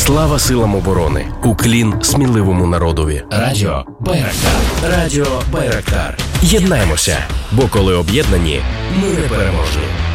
Слава силам оборони! Уклін сміливому народові! Радіо Байрактар. Радіо Байрактар. Єднаймося, бо коли об'єднані, ми непереможні.